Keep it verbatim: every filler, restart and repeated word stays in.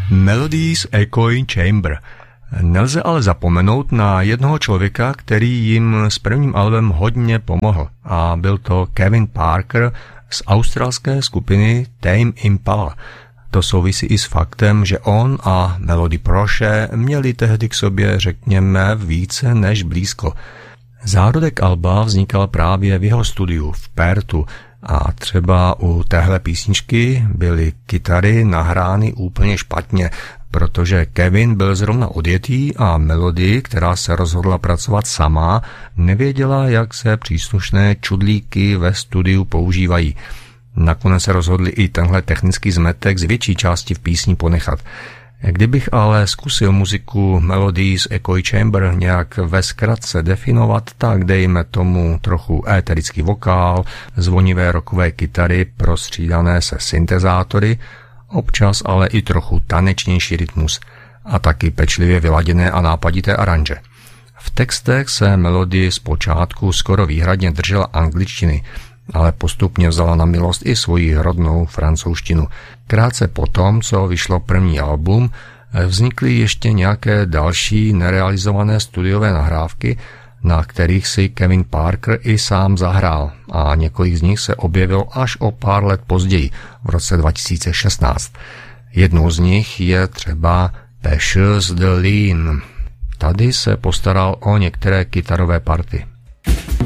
Melodies Echoing Chamber. Nelze ale zapomenout na jednoho člověka, který jim s prvním albem hodně pomohl, a byl to Kevin Parker z australské skupiny Tame Impala. To souvisí i s faktem, že on a Melody Proše měli tehdy k sobě, řekněme, více než blízko. Zárodek alba vznikal právě v jeho studiu v Perthu a třeba u téhle písničky byly kytary nahrány úplně špatně, protože Kevin byl zrovna odjetý a Melody, která se rozhodla pracovat sama, nevěděla, jak se příslušné čudlíky ve studiu používají. Nakonec se rozhodli i tenhle technický zmetek z větší části v písni ponechat. Kdybych ale zkusil muziku Melodies Echoing Chamber nějak ve zkratce definovat, tak dejme tomu trochu éterický vokál, zvonivé rockové kytary prostřídané se syntezátory, občas ale i trochu tanečnější rytmus a taky pečlivě vyladěné a nápadité aranže. V textech se Melody zpočátku skoro výhradně držela angličtiny, ale postupně vzala na milost i svoji rodnou francouzštinu. Krátce potom, co vyšlo první album, vznikly ještě nějaké další nerealizované studiové nahrávky, na kterých si Kevin Parker i sám zahrál, a několik z nich se objevilo až o pár let později, v roce dva tisíce šestnáct. Jednou z nich je třeba Pêcheurs de Lune. Tady se postaral o některé kytarové party.